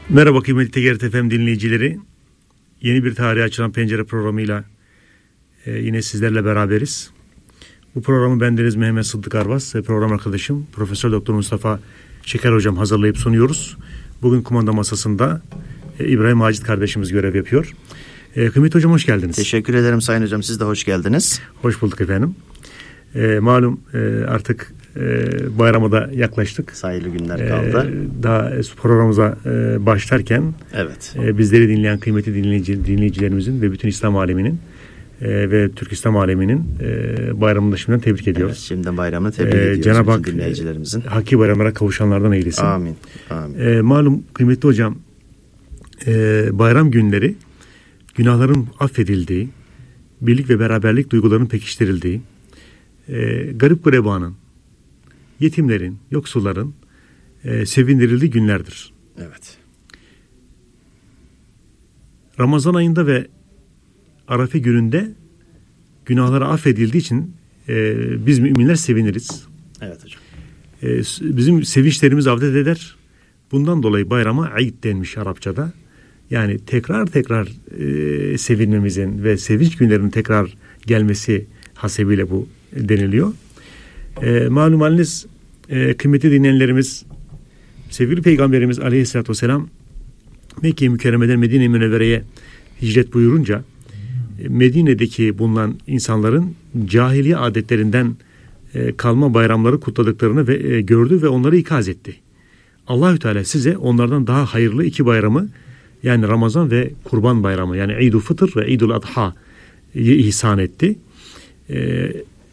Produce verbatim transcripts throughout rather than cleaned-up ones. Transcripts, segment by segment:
Merhaba kıymetli T G R T F M dinleyicileri. Yeni bir tarihe açılan pencere programıyla e, yine sizlerle beraberiz. Bu programı bendeniz Mehmet Sıddık Arvas ve program arkadaşım Profesör Doktor Mustafa Şeker Hocam hazırlayıp sunuyoruz. Bugün kumanda masasında e, İbrahim Macit kardeşimiz görev yapıyor. E, kıymetli hocam hoş geldiniz. Teşekkür ederim sayın hocam, siz de hoş geldiniz. Hoş bulduk efendim. E, malum e, artık e, bayrama da yaklaştık. Sayılı günler kaldı. E, daha programımıza e, başlarken evet. e, bizleri dinleyen kıymetli dinleyici, dinleyicilerimizin ve bütün İslam aleminin e, ve Türk İslam aleminin e, bayramını da şimdiden tebrik ediyoruz. Evet, şimdiden bayramını tebrik e, ediyoruz Cenab-ı Hak dinleyicilerimizin. Hakki bayramlara kavuşanlardan eylesin. Amin. Amin. E, malum kıymetli hocam e, bayram günleri günahların affedildiği, birlik ve beraberlik duygularının pekiştirildiği, e, garip gurebanın, yetimlerin, yoksulların e, sevindirildiği günlerdir. Evet. Ramazan ayında ve Arafe gününde günahları affedildiği için e, biz müminler seviniriz. Evet hocam. E, bizim sevinçlerimiz avdet eder. Bundan dolayı bayrama Eid denmiş Arapçada. Yani tekrar tekrar e, sevinmemizin ve sevinç günlerinin tekrar gelmesi hasebiyle bu deniliyor. E, malum haliniz e, kıymetli dinleyenlerimiz, sevgili Peygamberimiz Aleyhisselatü Vesselam Mekke-i Mükerreme'den Medine-i Münevvere'ye hicret buyurunca e, Medine'deki bulunan insanların cahiliye adetlerinden e, kalma bayramları kutladıklarını ve e, gördü ve onları ikaz etti. Allahü Teala size onlardan daha hayırlı iki bayramı, yani Ramazan ve Kurban Bayramı, yani İd-ül Fıtır ve İd-ül Adha'yı ihsan etti. E,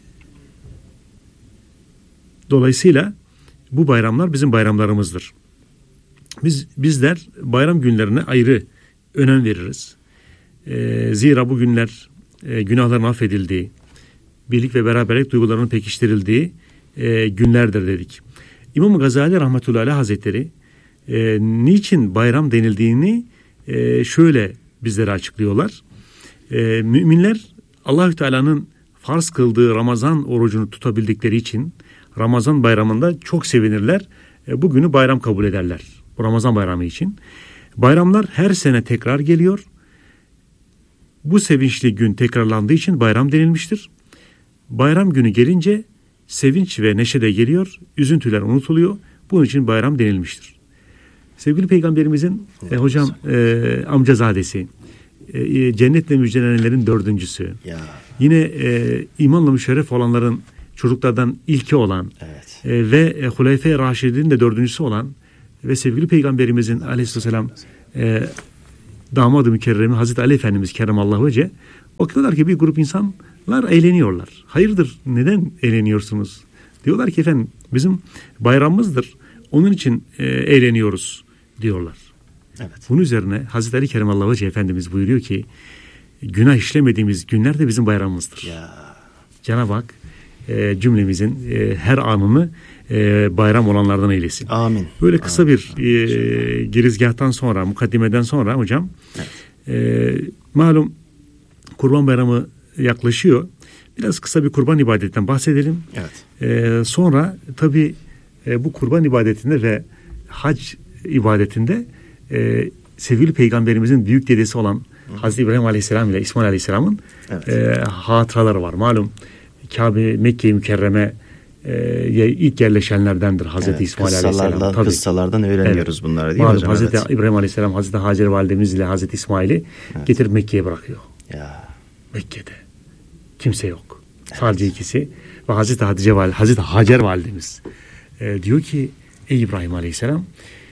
dolayısıyla bu bayramlar bizim bayramlarımızdır. Biz bizler bayram günlerine ayrı önem veririz. E, zira bu günler e, günahların affedildiği, birlik ve beraberlik duygularının pekiştirildiği e, günlerdir dedik. İmam Gazali Rahmetullahi Aleyh Hazretleri e, niçin bayram denildiğini e, şöyle bizlere açıklıyorlar. E, müminler Allahü Teala'nın farz kıldığı Ramazan orucunu tutabildikleri için Ramazan bayramında çok sevinirler. E, bugünü bayram kabul ederler. Bu Ramazan bayramı için. Bayramlar her sene tekrar geliyor. Bu sevinçli gün tekrarlandığı için bayram denilmiştir. Bayram günü gelince sevinç ve neşe de geliyor. Üzüntüler unutuluyor. Bunun için bayram denilmiştir. Sevgili Peygamberimizin e, hocam e, amcazadesi, e, cennetle müjdelenenlerin dördüncüsü. Ya. Yine e, imanla müşerref olanların çocuklardan ilki olan evet. e, ve e, Huleyfe-i Raşidin de dördüncüsü olan ve sevgili Peygamberimizin aleyhisselam e, damadı mükerremi Hazreti Ali Efendimiz Keremallahu Vece, bakıyorlar ki bir grup insanlar eğleniyorlar. Hayırdır, neden eğleniyorsunuz? Diyorlar ki efendim bizim bayramımızdır. Onun için e, eğleniyoruz diyorlar. Evet. Bunun üzerine Hazreti Ali Keremallahu Vece Efendimiz buyuruyor ki günah işlemediğimiz günler de bizim bayramımızdır. Ya. Cenab-ı Hak e, cümlemizin e, her anını e, bayram olanlardan eylesin. Amin. Böyle kısa Amin. bir e, girizgahtan sonra, mukaddimeden sonra hocam evet. e, malum Kurban Bayramı yaklaşıyor. Biraz kısa bir kurban ibadetinden bahsedelim. Evet. E, sonra tabii e, bu kurban ibadetinde ve hac ibadetinde e, sevgili Peygamberimizin büyük dedesi olan Hı. Hazreti İbrahim Aleyhisselam ile İsmail Aleyhisselam'ın evet. e, hatıraları var. Malum Kabe, Mekke-i Mükerreme e, ilk yerleşenlerdendir Hazreti evet, İsmail Aleyhisselam. Tabii. Kıssalardan öğreniyoruz evet. bunları değil Malum, mi hocam? Hazreti evet. İbrahim Aleyhisselam Hazreti Hacer validemiz ile Hazreti İsmail'i evet. getirip Mekke'ye bırakıyor. Ya. Mekke'de kimse yok. Evet. Sadece ikisi ve Hazreti Hatice valide, Hazreti Hacer validemiz e, diyor ki ey İbrahim Aleyhisselam,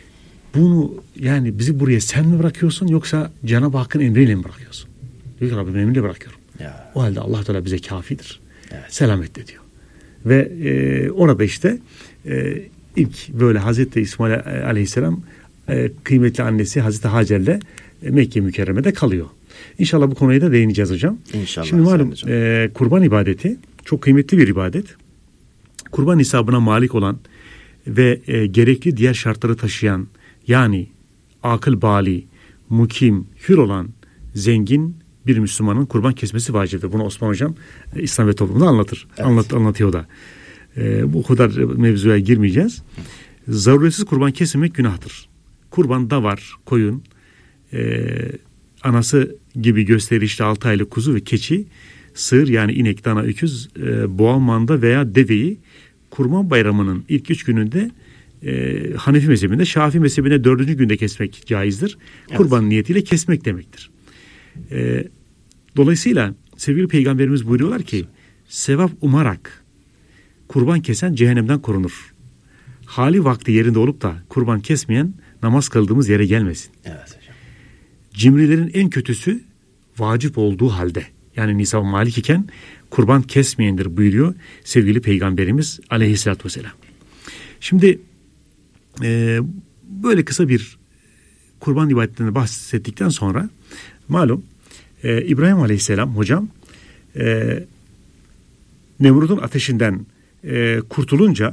bunu yani bizi buraya sen mi bırakıyorsun yoksa Cenab-ı Hakk'ın emriyle mi bırakıyorsun? Diyor ki Rabbimin emriyle bırakıyorum. Ya. O halde Allah Teala bize kafidir. Evet. Selametle diyor. Ve e, orada işte e, ilk böyle Hazreti İsmail Aleyhisselam e, kıymetli annesi Hazreti Hacer'le e, Mekke Mükerreme'de kalıyor. İnşallah bu konuya da değineceğiz hocam. İnşallah. Şimdi malum e, kurban ibadeti çok kıymetli bir ibadet. Kurban nisabına malik olan ve e, gerekli diğer şartları taşıyan, yani akıl bali, mukim, hür olan zengin bir Müslümanın kurban kesmesi vaciptir. Bunu Osman Hocam e, İslam ve toplumda anlatır. Evet. Anlat, anlatıyor da. E, bu kadar mevzuya girmeyeceğiz. Zaruretsiz kurban kesilmek günahtır. kurban davar, koyun, e, anası gibi gösterişli altı aylık kuzu ve keçi, sığır yani inek, dana, öküz, e, boğa, manda veya deveyi Kurban Bayramı'nın ilk üç gününde e, Hanefi mezhebinde, Şafii mezhebinde dördüncü günde kesmek caizdir. Evet. Kurban niyetiyle kesmek demektir. E, dolayısıyla sevgili Peygamberimiz buyuruyorlar ki sevap umarak kurban kesen cehennemden korunur. Hali vakti yerinde olup da kurban kesmeyen namaz kıldığımız yere gelmesin. Evet hocam. Cimrilerin en kötüsü vacip olduğu halde, yani nisab-ı malik iken kurban kesmeyendir buyuruyor sevgili Peygamberimiz aleyhissalatü vesselam. Şimdi e, böyle kısa bir kurban ibadetinden bahsettikten sonra malum e, İbrahim aleyhisselam hocam e, Nemrut'un ateşinden e, kurtulunca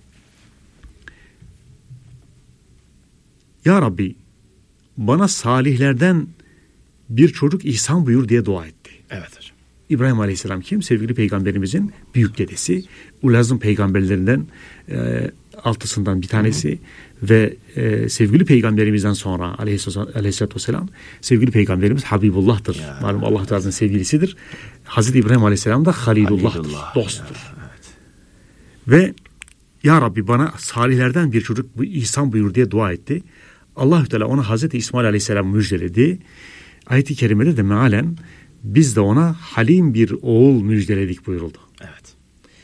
Ya Rabbi bana salihlerden bir çocuk ihsan buyur diye dua etti. Evet hocam. İbrahim Aleyhisselam kim? Sevgili Peygamberimizin büyük dedesi. Ulazım peygamberlerinden e, altısından bir tanesi. Hı hı. Ve e, sevgili Peygamberimizden sonra Aleyhisselatü Vesselam sevgili Peygamberimiz Habibullah'tır. Ya. Malum Allah Teala'nın sevgilisidir. Hazreti İbrahim Aleyhisselam da Halilullah'tır. Halilullah. Dosttur. Ya. Evet. Ve Ya Rabbi bana salihlerden bir çocuk ihsan buyur diye dua etti. Allah-u Teala ona Hazreti İsmail Aleyhisselam müjdeledi. Ayet-i kerimede de mealen biz de ona halim bir oğul müjdeledik buyuruldu. Evet.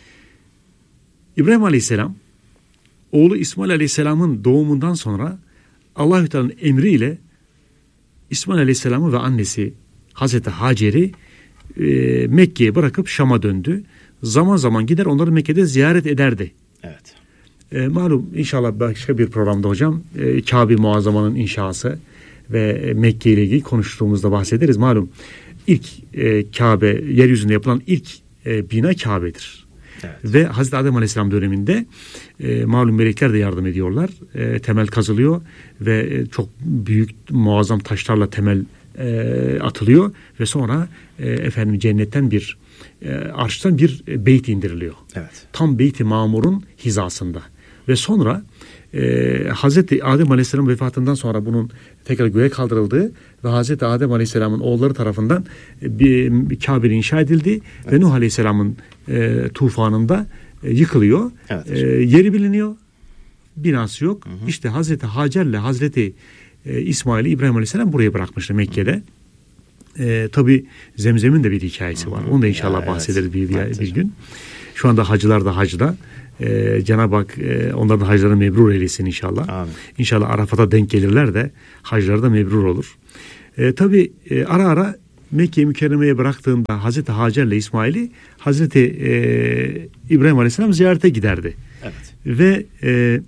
İbrahim Aleyhisselam oğlu İsmail Aleyhisselam'ın doğumundan sonra Allah-u Teala'nın emriyle İsmail Aleyhisselam'ı ve annesi Hazreti Hacer'i e, Mekke'ye bırakıp Şam'a döndü. Zaman zaman gider onları Mekke'de ziyaret ederdi. Evet. E, malum inşallah başka bir programda hocam e, Kabe-i Muazzama'nın inşası ve Mekke ile ilgili konuştuğumuzda bahsederiz. Malum ilk e, Kabe, yeryüzünde yapılan ilk e, bina Kabe'dir. Evet. Ve Hazreti Adem Aleyhisselam döneminde e, malum melekler de yardım ediyorlar. E, temel kazılıyor ve e, çok büyük muazzam taşlarla temel e, atılıyor ve sonra e, efendim cennetten bir e, arştan bir e, beyt indiriliyor. Evet. Tam Beyt-i Mamur'un hizasında. Ve sonra e, Hazreti Adem Aleyhisselam vefatından sonra bunun tekrar göğe kaldırıldığı ve Hazreti Adem Aleyhisselam'ın oğulları tarafından bir, bir Kabe inşa edildi. Evet. Ve Nuh Aleyhisselam'ın e, tufanında e, yıkılıyor. Evet, e, yeri biliniyor. Binası yok. Hı hı. İşte Hazreti Hacer'le Hazreti e, İsmail'i İbrahim Aleyhisselam buraya bırakmıştı Mekke'de. E, tabii Zemzem'in de bir hikayesi var. Onu da inşallah ya, bahsederiz evet. bir, bir, bir gün. Şu anda hacılar da hacda. Ee, Cenab-ı Hak e, onların haclarını mebrur eylesin inşallah. Amin. İnşallah Arafat'a denk gelirler de hacları da mebrur olur. E, tabii e, ara ara Mekke-i Mükerreme'ye bıraktığında Hazreti Hacer'le İsmail'i Hazreti e, İbrahim Aleyhisselam ziyarete giderdi. Evet. Ve e,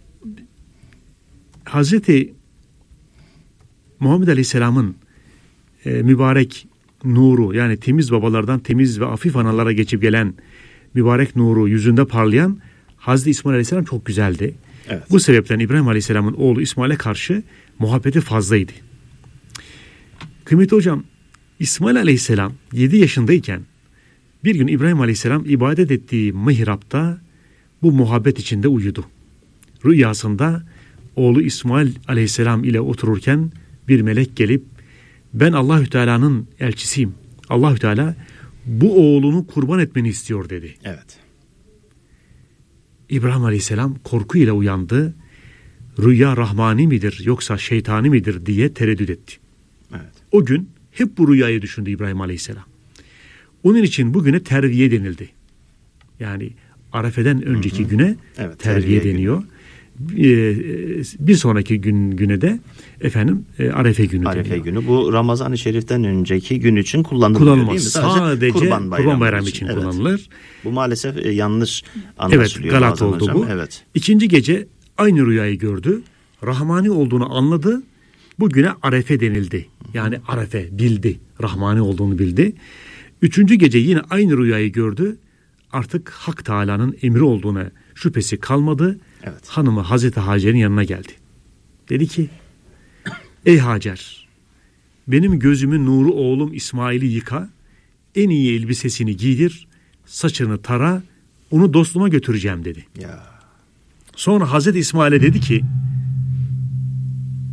Hazreti Muhammed Aleyhisselam'ın e, mübarek nuru, yani temiz babalardan temiz ve afif analara geçip gelen mübarek nuru yüzünde parlayan Hazreti İsmail Aleyhisselam çok güzeldi. Evet. Bu sebepten İbrahim Aleyhisselam'ın oğlu İsmail'e karşı muhabbeti fazlaydı. Kıymetli hocam, İsmail Aleyhisselam yedi yaşındayken bir gün İbrahim Aleyhisselam ibadet ettiği mihrapta bu muhabbet içinde uyudu. Rüyasında oğlu İsmail Aleyhisselam ile otururken bir melek gelip ben Allahü Teala'nın elçisiyim. Allahü Teala bu oğlunu kurban etmeni istiyor dedi. Evet. İbrahim Aleyhisselam korkuyla uyandı. Rüya rahmani midir yoksa şeytani midir diye tereddüt etti. Evet. O gün hep bu rüyayı düşündü İbrahim Aleyhisselam. Onun için bugüne terviye denildi. Yani Arefe'den önceki hı hı. güne evet, terviye, terviye deniyor. Bir sonraki gün güne de efendim Arefe günü Arefe deniyor. günü. Bu Ramazan-ı Şerif'ten önceki gün için kullanılmıyor değil mi? Sadece, Sadece Kurban Bayramı, Kurban Bayramı için, için evet. kullanılır. Bu maalesef yanlış anlaşılıyor. Evet, galat oldu hocam. bu. Evet. İkinci gece aynı rüyayı gördü. Rahmani olduğunu anladı. Bugüne Arefe denildi. Yani Arefe bildi. Rahmani olduğunu bildi. Üçüncü gece yine aynı rüyayı gördü. Artık Hak Teala'nın emri olduğuna şüphesi kalmadı. Evet. Hanımı Hazreti Hacer'in yanına geldi. Dedi ki ey Hacer, benim gözümün nuru oğlum İsmail'i yıka, en iyi elbisesini giydir, saçını tara, onu dostuma götüreceğim dedi. Ya. Sonra Hazreti İsmail'e dedi ki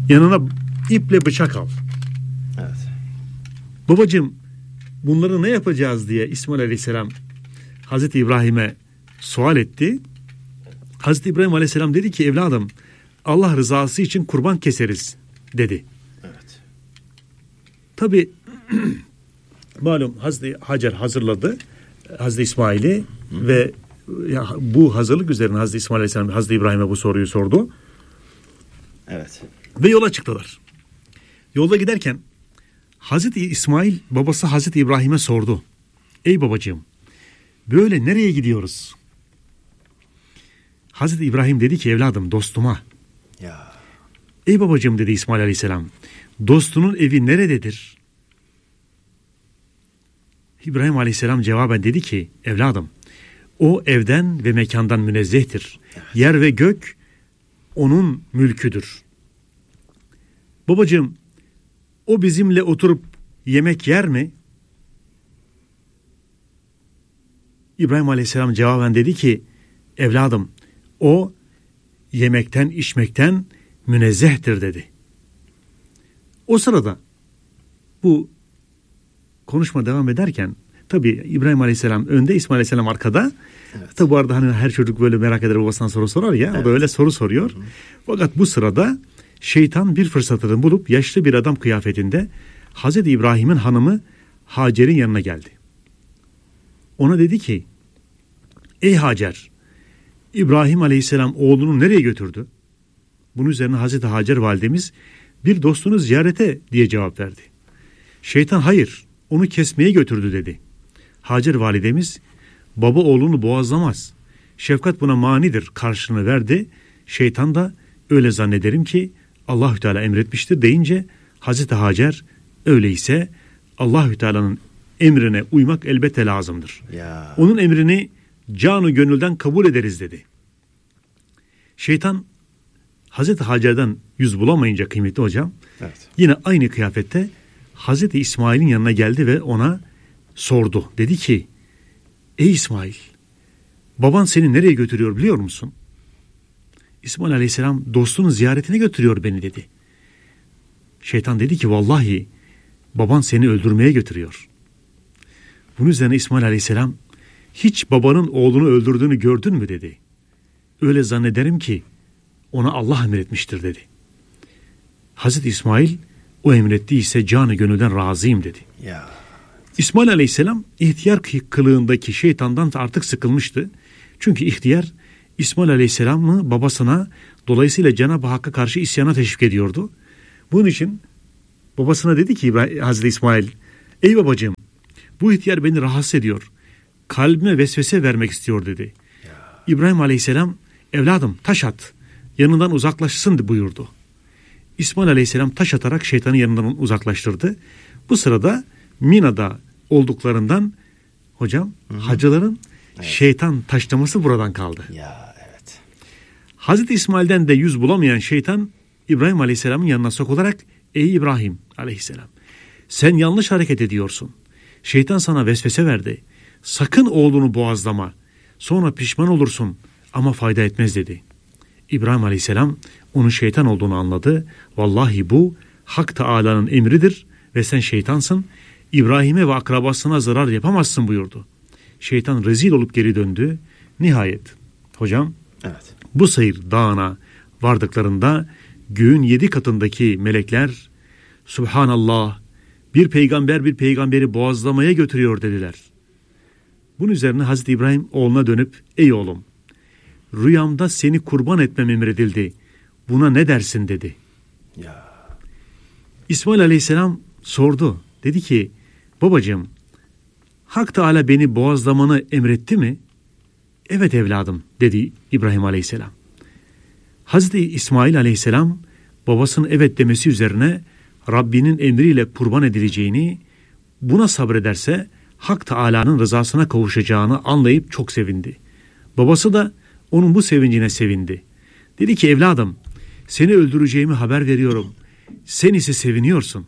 Yanına iple bıçak al. Evet. Babacığım bunları ne yapacağız diye İsmail Aleyhisselam Hazreti İbrahim'e sual etti. Hazreti İbrahim Aleyhisselam dedi ki evladım Allah rızası için kurban keseriz dedi. Evet. Tabi malum Hazreti Hacer hazırladı Hazreti İsmail'i ve ya, bu hazırlık üzerine Hazreti İsmail Aleyhisselam Hazreti İbrahim'e bu soruyu sordu. Evet. Ve yola çıktılar. Yolda giderken Hazreti İsmail babası Hazreti İbrahim'e sordu. Ey babacığım böyle nereye gidiyoruz? Hazreti İbrahim dedi ki evladım dostuma. Ya. Ey babacığım dedi İsmail Aleyhisselam. Dostunun evi nerededir? İbrahim Aleyhisselam cevaben dedi ki evladım o evden ve mekandan münezzehtir. Evet. Yer ve gök onun mülküdür. Babacığım o bizimle oturup yemek yer mi? İbrahim Aleyhisselam cevaben dedi ki evladım o yemekten içmekten münezzehtir dedi. O sırada bu konuşma devam ederken tabi İbrahim Aleyhisselam önde İsmail Aleyhisselam arkada. Evet. Tabi bu arada hani her çocuk böyle merak eder babasından soru sorar ya. Evet. O da öyle soru soruyor. Hı hı. Fakat bu sırada şeytan bir fırsatını bulup yaşlı bir adam kıyafetinde Hazreti İbrahim'in hanımı Hacer'in yanına geldi. Ona dedi ki ey Hacer İbrahim Aleyhisselam oğlunu nereye götürdü? Bunun üzerine Hazreti Hacer validemiz bir dostunu ziyarete diye cevap verdi. Şeytan hayır onu kesmeye götürdü dedi. Hacer validemiz baba oğlunu boğazlamaz. Şefkat buna manidir karşılığını verdi. Şeytan da öyle zannederim ki Allahü Teala emretmiştir deyince Hazreti Hacer öyleyse Allahü Teala'nın emrine uymak elbette lazımdır. Ya. Onun emrini canı gönülden kabul ederiz dedi. Şeytan Hazreti Hacer'den yüz bulamayınca kıymetli hocam evet. yine aynı kıyafette Hazreti İsmail'in yanına geldi ve ona sordu. Dedi ki ey İsmail baban seni nereye götürüyor biliyor musun? İsmail Aleyhisselam dostunun ziyaretine götürüyor beni dedi. Şeytan dedi ki vallahi baban seni öldürmeye götürüyor. Bunun üzerine İsmail Aleyhisselam hiç babanın oğlunu öldürdüğünü gördün mü dedi. Öyle zannederim ki ona Allah emretmiştir dedi. Hazreti İsmail o emrettiyse canı gönülden razıyım dedi. Ya. İsmail Aleyhisselam ihtiyar kılığındaki şeytandan artık sıkılmıştı. Çünkü ihtiyar İsmail Aleyhisselam'ı babasına dolayısıyla Cenab-ı Hakk'a karşı isyana teşvik ediyordu. Bunun için babasına dedi ki Hazreti İsmail ey babacığım bu ihtiyar beni rahatsız ediyor. Kalbime vesvese vermek istiyor dedi. Ya. İbrahim Aleyhisselam evladım taş at yanından uzaklaşsın buyurdu. İsmail Aleyhisselam taş atarak şeytanı yanından uzaklaştırdı. Bu sırada Mina'da olduklarından hocam hı hı. hacıların evet. şeytan taşlaması buradan kaldı. Ya evet. Hazreti İsmail'den de yüz bulamayan şeytan İbrahim Aleyhisselam'ın yanına sokularak ey İbrahim Aleyhisselam sen yanlış hareket ediyorsun. Şeytan sana vesvese verdi. Sakın oğlunu boğazlama. Sonra pişman olursun ama fayda etmez dedi. İbrahim Aleyhisselam onun şeytan olduğunu anladı. Vallahi bu Hak Teâlâ'nın emridir ve sen şeytansın. İbrahim'e ve akrabasına zarar yapamazsın buyurdu. Şeytan rezil olup geri döndü. Nihayet hocam evet. bu Sayır Dağı'na vardıklarında göğün yedi katındaki melekler Subhanallah bir peygamber bir peygamberi boğazlamaya götürüyor dediler. Bunun üzerine Hazreti İbrahim oğluna dönüp ey oğlum rüyamda seni kurban etmem emredildi. Buna ne dersin dedi. Ya. İsmail Aleyhisselam sordu. Dedi ki babacığım Hak Teâlâ beni boğazlamanı emretti mi? Evet evladım dedi İbrahim Aleyhisselam. Hazreti İsmail Aleyhisselam babasının evet demesi üzerine Rabbinin emriyle kurban edileceğini, buna sabrederse Hak Teâlâ'nın rızasına kavuşacağını anlayıp çok sevindi. Babası da onun bu sevincine sevindi. Dedi ki evladım seni öldüreceğimi haber veriyorum. Sen ise seviniyorsun.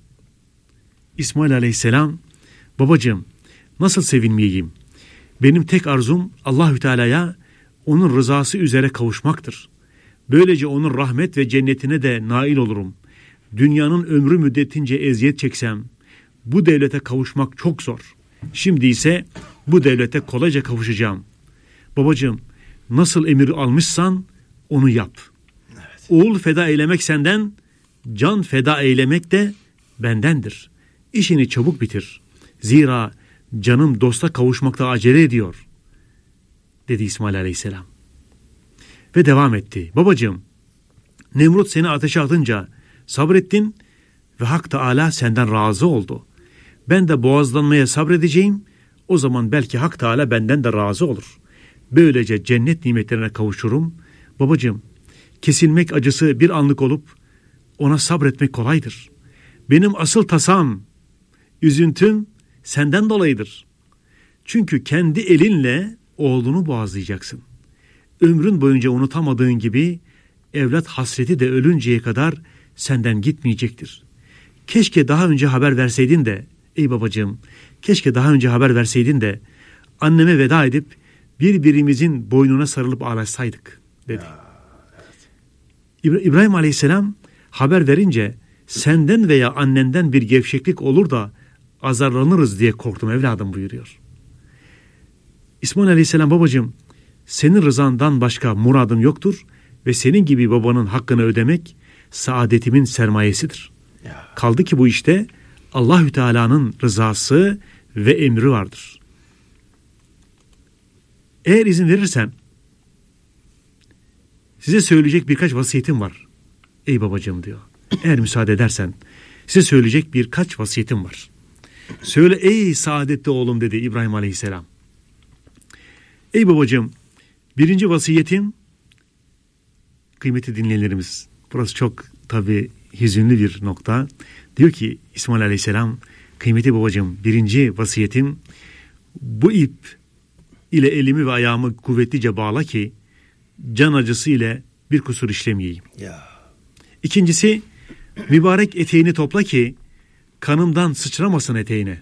İsmail Aleyhisselam babacığım nasıl sevinmeyeyim? Benim tek arzum Allahü Teala'ya onun rızası üzere kavuşmaktır. Böylece onun rahmet ve cennetine de nail olurum. Dünyanın ömrü müddetince eziyet çeksem, bu devlete kavuşmak çok zor. Şimdi ise bu devlete kolayca kavuşacağım. Babacığım, nasıl emir almışsan onu yap. Evet. Oğul feda eylemek senden, can feda eylemek de bendendir. İşini çabuk bitir. Zira canım dosta kavuşmakta acele ediyor, dedi İsmail Aleyhisselam. Ve devam etti. Babacığım, Nemrut seni ateşe atınca sabrettin ve Hak Teâlâ senden razı oldu. Ben de boğazlanmaya sabredeceğim. O zaman belki Hak Teâlâ benden de razı olur. Böylece cennet nimetlerine kavuşurum. Babacığım, kesilmek acısı bir anlık olup ona sabretmek kolaydır. Benim asıl tasam, üzüntüm senden dolayıdır. Çünkü kendi elinle oğlunu boğazlayacaksın. Ömrün boyunca unutamadığın gibi evlat hasreti de ölünceye kadar senden gitmeyecektir. Keşke daha önce haber verseydin de, ey babacığım, keşke daha önce haber verseydin de anneme veda edip birbirimizin boynuna sarılıp ağlaşsaydık, dedi. Ya, evet. İbrahim Aleyhisselam haber verince senden veya annenden bir gevşeklik olur da azarlanırız diye korktum evladım buyuruyor. İsmail Aleyhisselam, babacığım, senin rızandan başka muradım yoktur ve senin gibi babanın hakkını ödemek saadetimin sermayesidir. Ya. Kaldı ki bu işte Allahü Teala'nın rızası ve emri vardır. Eğer izin verirsen size söyleyecek birkaç vasiyetim var. Ey babacığım, diyor. Eğer müsaade edersen size söyleyecek birkaç vasiyetim var. Söyle ey saadetli oğlum, dedi İbrahim Aleyhisselam. Ey babacığım, birinci vasiyetim, kıymetli dinleyenlerimiz, burası çok tabii hüzünlü bir nokta. Diyor ki İsmail Aleyhisselam, kıymetli babacığım, birinci vasiyetim, bu ip ile elimi ve ayağımı kuvvetlice bağla ki can acısı ile bir kusur işlemeyeyim. Ya. İkincisi, mübarek eteğini topla ki kanımdan sıçramasın eteğine.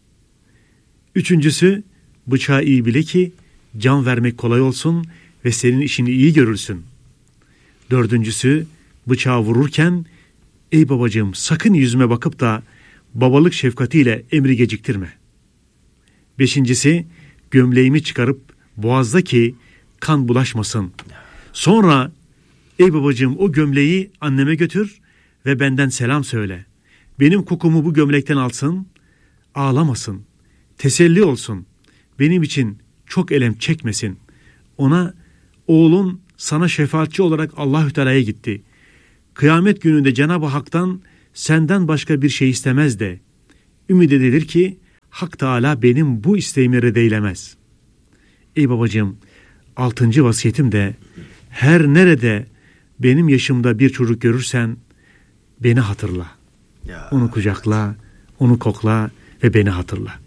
Üçüncüsü, bıçağı iyi bile ki can vermek kolay olsun ve senin işini iyi görürsün. Dördüncüsü, bıçağı vururken ey babacığım sakın yüzüme bakıp da babalık şefkatiyle emri geciktirme. Beşincisi, gömleğimi çıkarıp boğazda ki kan bulaşmasın. Sonra ey babacığım o gömleği anneme götür ve benden selam söyle. Benim kokumu bu gömlekten alsın, ağlamasın, teselli olsun. Benim için çok elem çekmesin. Ona, oğlun sana şefaatçi olarak Allahü Teala'ya gitti. Kıyamet gününde Cenab-ı Hak'tan senden başka bir şey istemez de ümit edilir ki Hak Teala benim bu isteğimi reddeylemez. Ey babacığım, altıncı vasiyetim de her nerede benim yaşımda bir çocuk görürsen beni hatırla. Ya. Onu kucakla, onu kokla ve beni hatırla.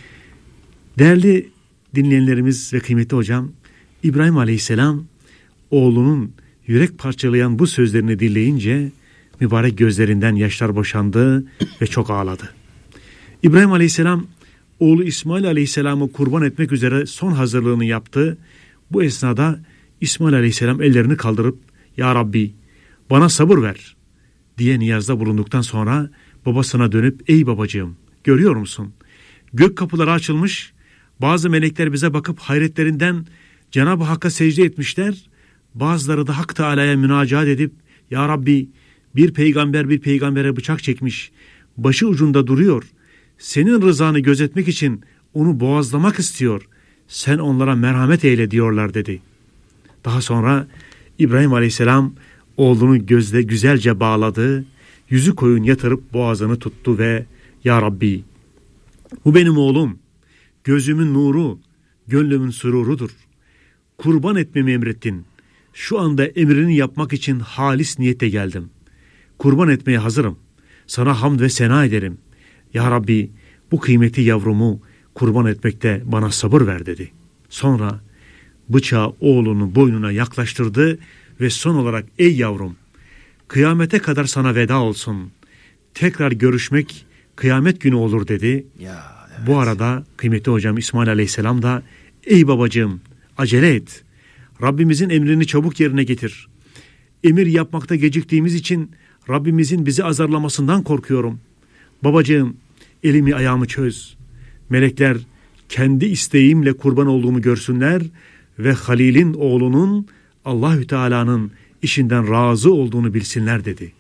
Değerli dinleyenlerimiz ve kıymetli hocam, İbrahim Aleyhisselam oğlunun yürek parçalayan bu sözlerini dinleyince mübarek gözlerinden yaşlar boşandı ve çok ağladı. İbrahim Aleyhisselam oğlu İsmail Aleyhisselam'ı kurban etmek üzere son hazırlığını yaptı. Bu esnada İsmail Aleyhisselam ellerini kaldırıp Ya Rabbi bana sabır ver diye niyazda bulunduktan sonra babasına dönüp ey babacığım görüyor musun? Gök kapıları açılmış, bazı melekler bize bakıp hayretlerinden Cenab-ı Hakk'a secde etmişler. Bazıları da Hak Teala'ya münacaat edip Ya Rabbi bir peygamber bir peygambere bıçak çekmiş, başı ucunda duruyor. Senin rızanı gözetmek için onu boğazlamak istiyor. Sen onlara merhamet eyle diyorlar dedi. Daha sonra İbrahim Aleyhisselam oğlunu gözle güzelce bağladı. Yüzü koyun yatırıp boğazını tuttu ve Ya Rabbi bu benim oğlum. Gözümün nuru, gönlümün sururudur. Kurban etmemi emrettin. Şu anda emrini yapmak için halis niyetle geldim. Kurban etmeye hazırım. Sana hamd ve sena ederim. Ya Rabbi bu kıymetli yavrumu kurban etmekte bana sabır ver dedi. Sonra bıçağı oğlunun boynuna yaklaştırdı ve son olarak ey yavrum kıyamete kadar sana veda olsun. Tekrar görüşmek kıyamet günü olur dedi. Ya, evet. Bu arada kıymetli hocam İsmail Aleyhisselam da ey babacığım acele et. Rabbimizin emrini çabuk yerine getir. Emir yapmakta geciktiğimiz için Rabbimizin bizi azarlamasından korkuyorum. Babacığım, elimi ayağımı çöz. Melekler kendi isteğimle kurban olduğumu görsünler ve Halil'in oğlunun Allahü Teala'nın işinden razı olduğunu bilsinler dedi.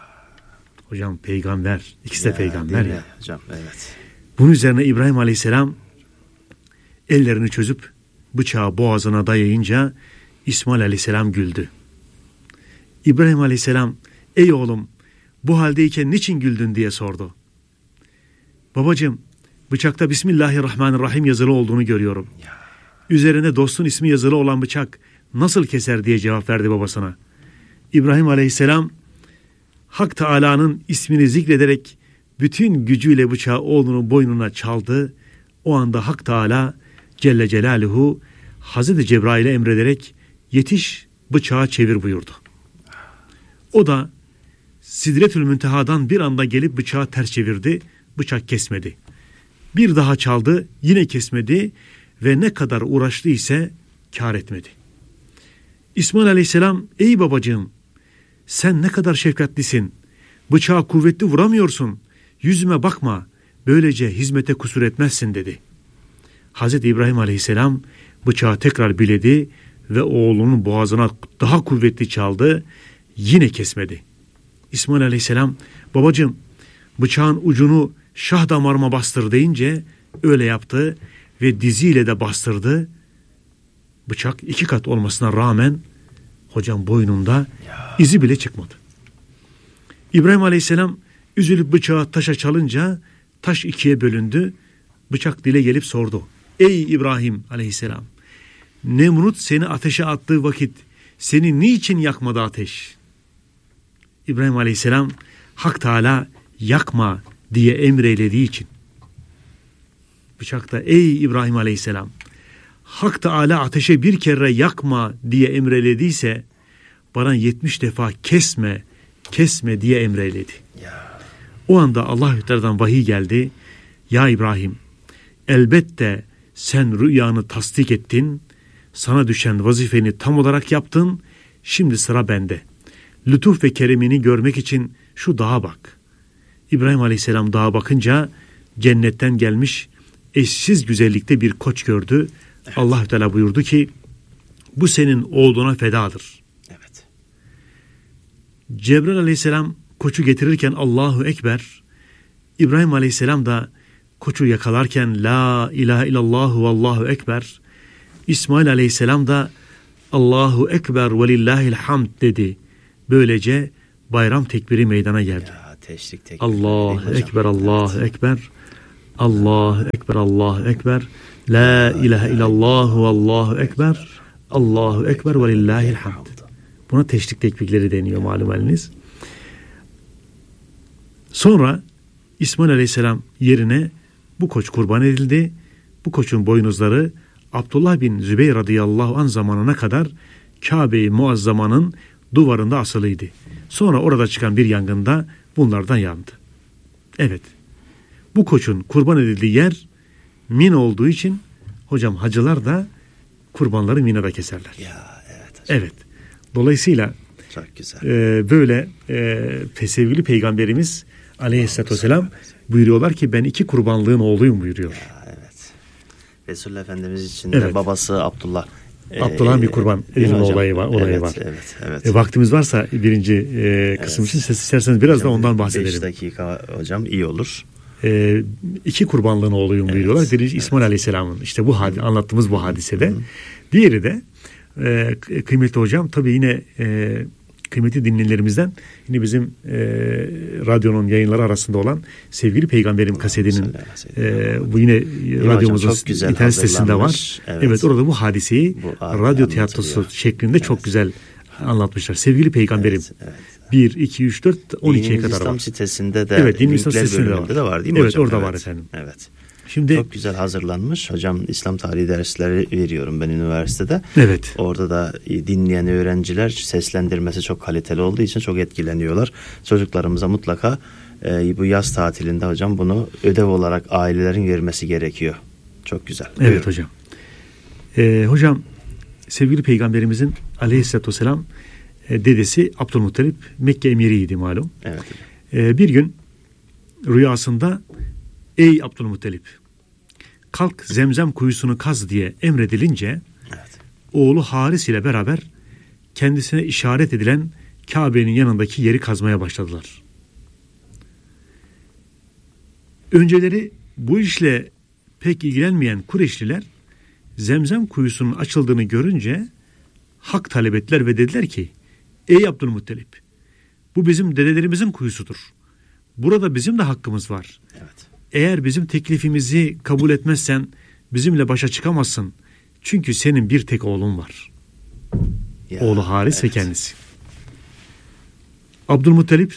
Hocam peygamber, ikisi de ya, peygamber ya. Hocam, evet. Bunun üzerine İbrahim Aleyhisselam ellerini çözüp bıçağı boğazına dayayınca İsmail Aleyhisselam güldü. İbrahim Aleyhisselam, ey oğlum, bu haldeyken niçin güldün diye sordu. Babacığım, bıçakta Bismillahirrahmanirrahim yazılı olduğunu görüyorum. Üzerine dostun ismi yazılı olan bıçak nasıl keser diye cevap verdi babasına. İbrahim Aleyhisselam Hak Teala'nın ismini zikrederek bütün gücüyle bıçağı oğlunun boynuna çaldı. O anda Hak Teala Celle Celaluhu Hazreti Cebrail'e emrederek yetiş bıçağı çevir buyurdu. O da Sidretül Münteha'dan bir anda gelip bıçağı ters çevirdi. Bıçak kesmedi. Bir daha çaldı, yine kesmedi ve ne kadar uğraştı ise kâr etmedi. İsmail Aleyhisselam, ey babacığım, sen ne kadar şefkatlisin. Bıçağı kuvvetli vuramıyorsun. Yüzüme bakma. Böylece hizmete kusur etmezsin dedi. Hazreti İbrahim Aleyhisselam bıçağı tekrar biledi ve oğlunun boğazına daha kuvvetli çaldı. Yine kesmedi. İsmail Aleyhisselam, babacığım, bıçağın ucunu şah damarıma bastır deyince öyle yaptı ve diziyle de bastırdı. Bıçak iki kat olmasına rağmen hocam boynunda izi bile çıkmadı. İbrahim Aleyhisselam üzülüp bıçağı taşa çalınca taş ikiye bölündü. Bıçak dile gelip sordu. Ey İbrahim Aleyhisselam, Nemrut seni ateşe attığı vakit seni niçin yakmadı ateş? İbrahim Aleyhisselam, Hak Teala yakma diye emreylediği için. Bıçakta, ey İbrahim Aleyhisselam, Hak Teala ateşe bir kere yakma diye emrelediyse bana yetmiş defa kesme, kesme diye emreyledi. Ya. O anda Allah-u Teala'dan vahiy geldi. Ya İbrahim, elbette sen rüyanı tasdik ettin, sana düşen vazifeni tam olarak yaptın, şimdi sıra bende. Lütuf ve keremini görmek için şu dağa bak. İbrahim Aleyhisselam dağa bakınca cennetten gelmiş eşsiz güzellikte bir koç gördü. Evet. Allah-u Teala buyurdu ki bu senin oğluna fedadır. Evet. Cebrail Aleyhisselam koçu getirirken Allahu Ekber, İbrahim Aleyhisselam da koçu yakalarken La ilahe illallah ve Allahu Ekber, İsmail Aleyhisselam da Allahu Ekber ve lillahil hamd dedi. Böylece bayram tekbiri meydana geldi. Ya, teşrik tekbir. Allahu Ekber, Allahu Ekber, Allahu Ekber, Allahu Ekber, La ilahe illallah ve Allahu Ekber, Allahu Ekber ve lillahil hamd. Buna teşrik tekbirleri deniyor malum haliniz. Sonra İsmail Aleyhisselam yerine bu koç kurban edildi. Bu koçun boynuzları Abdullah bin Zübeyir radıyallahu anh zamanına kadar Kabe-i Muazzama'nın duvarında asılıydı. Sonra orada çıkan bir yangında bunlardan yandı. Evet. Bu koçun kurban edildiği yer Min olduğu için hocam hacılar da kurbanları Mina'da keserler. Ya evet hocam. Evet. Dolayısıyla çok güzel. E, böyle e, sevgili Peygamberimiz Aleyhisselatü Vesselam buyuruyorlar ki ben iki kurbanlığın oğluyum buyuruyor. Ya, evet. Resulullah Efendimiz için evet. de babası Abdullah. Abdullah'ın bir kurban edilme olayı var. Olayı evet, var. Evet, evet. E, vaktimiz varsa birinci e, kısım evet. için siz isterseniz biraz hocam, da ondan bahsedelim. beş dakika hocam iyi olur. E, iki kurbanlığın oğluyum evet, buyuruyorlar. Birinci evet. İsmail Aleyhisselam'ın işte bu hadi, anlattığımız bu hadisede. Hı. Diğeri de e, kıymetli hocam tabii yine e, kıymetli dinleyenlerimizden yine bizim e, radyonun yayınları arasında olan sevgili Peygamberim kasedinin e, bu yine İyi radyomuzun hocam, internet sitesinde var. Evet. evet orada bu hadiseyi bu radyo tiyatrosu şeklinde evet. çok güzel anlatmışlar. Sevgili Peygamberim evet, evet. bir, iki, üç, dört, on ikiye kadar İslam var. sitesinde de evet, Din İslam sitesinde de var. de var değil mi evet, hocam? Orada evet, var efendim. Evet. Şimdi, çok güzel hazırlanmış. Hocam İslam tarihi dersleri veriyorum ben üniversitede. Evet. Orada da dinleyen öğrenciler seslendirmesi çok kaliteli olduğu için çok etkileniyorlar. Çocuklarımıza mutlaka e, bu yaz tatilinde hocam bunu ödev olarak ailelerin vermesi gerekiyor. Çok güzel. Evet Buyurun. hocam. Ee, hocam sevgili Peygamberimizin Aleyhisselatü Vesselam e, dedesi Abdülmuttalip Mekke emiriydi malum. Evet. E, bir gün rüyasında ey Abdülmuttalip kalk Zemzem kuyusunu kaz diye emredilince Evet. oğlu Haris ile beraber kendisine işaret edilen Kabe'nin yanındaki yeri kazmaya başladılar. Önceleri bu işle pek ilgilenmeyen Kureyşliler Zemzem kuyusunun açıldığını görünce hak talep ettiler ve dediler ki ey Abdülmuttalip bu bizim dedelerimizin kuyusudur. Burada bizim de hakkımız var. Evet. Eğer bizim teklifimizi kabul etmezsen bizimle başa çıkamazsın. Çünkü senin bir tek oğlun var. Ya, Oğlu Haris evet. ve kendisi. Abdülmuttalip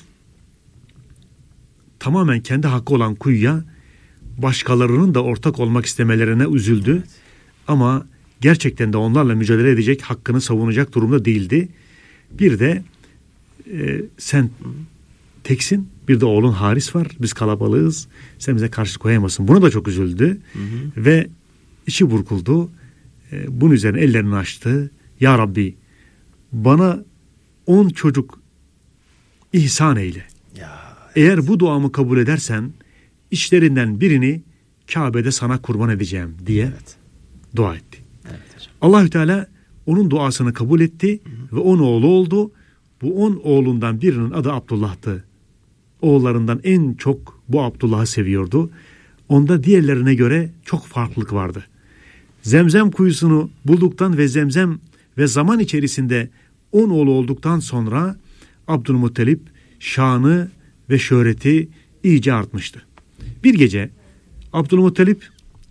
tamamen kendi hakkı olan kuyuya başkalarının da ortak olmak istemelerine üzüldü. Evet. Ama gerçekten de onlarla mücadele edecek, hakkını savunacak durumda değildi. Bir de e, sen teksin, bir de oğlun Haris var, biz kalabalığız, sen bize karşı koyamazsın. Buna da çok üzüldü. Hı hı. Ve içi burkuldu. E, bunun üzerine ellerini açtı. Ya Rabbi bana on çocuk ihsan eyle. Ya, evet. Eğer bu duamı kabul edersen içlerinden birini Kabe'de sana kurban edeceğim diye evet. dua etti. Evet, Allahü Teala onun duasını kabul etti hı hı. ve on oğlu oldu. Bu on oğlundan birinin adı Abdullah'tı. Oğullarından en çok bu Abdullah'ı seviyordu. Onda diğerlerine göre çok farklılık vardı. Zemzem kuyusunu bulduktan ve zemzem ve zaman içerisinde on oğlu olduktan sonra Abdülmuttalip şanı ve şöhreti iyice artmıştı. Bir gece Abdülmuttalip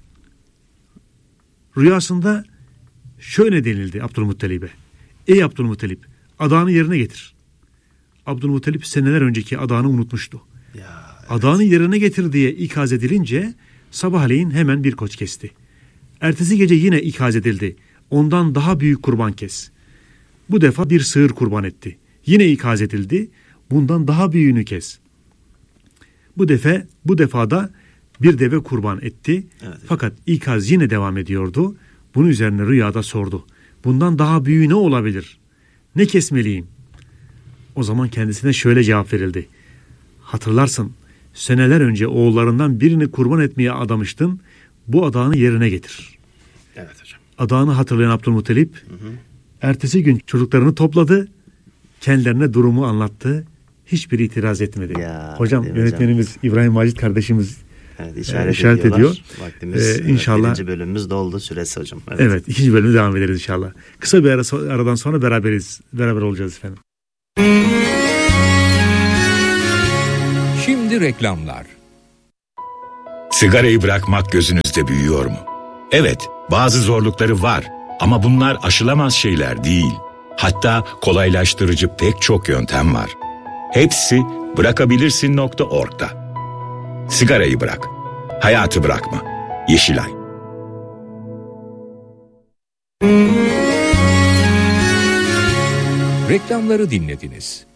rüyasında şöyle denildi Abdülmuttalip'e. Ey Abdülmuttalip adağını yerine getir. Abdülmuttalip seneler önceki adağını unutmuştu. Ya, evet. Adağını yerine getir diye ikaz edilince sabahleyin hemen bir koç kesti. Ertesi gece yine ikaz edildi. Ondan daha büyük kurban kes. Bu defa bir sığır kurban etti. Yine ikaz edildi. Bundan daha büyüğünü kes. Bu defa bu defada bir deve kurban etti. Evet. Fakat ikaz yine devam ediyordu. Bunun üzerine rüyada sordu. Bundan daha büyüğü ne olabilir? Ne kesmeliyim? O zaman kendisine şöyle cevap verildi. Hatırlarsın, seneler önce oğullarından birini kurban etmeye adamıştın. Bu adağını yerine getir. Evet hocam. Adağını hatırlayan Abdülmuttalip, hı hı. ertesi gün çocuklarını topladı, kendilerine durumu anlattı. Hiçbir itiraz etmedi. Ya, hocam yönetmenimiz hocam. İbrahim Macit kardeşimiz evet, işaret, işaret ediyor. Vaktimiz ee, inşallah. Birinci bölümümüz doldu süresi hocam. Evet. evet, ikinci bölümü devam ederiz inşallah. Kısa bir ara, aradan sonra beraberiz. Beraber olacağız efendim. Şimdi reklamlar. Sigarayı bırakmak gözünüzde büyüyor mu? Evet, bazı zorlukları var ama bunlar aşılamaz şeyler değil. Hatta kolaylaştırıcı pek çok yöntem var. Hepsi bırakabilirsin nokta org'da. Sigarayı bırak, hayatı bırakma. Yeşilay. Reklamları dinlediniz.